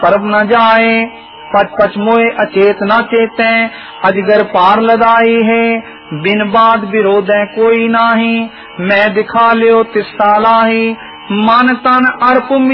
परब न जाए, पच पच मोए अचेत न चेते, अजगर पार लदाई है, बिन बाद विरोध कोई नाही, मैं दिखा लियो तिस्ता लाही, मन तन अर्प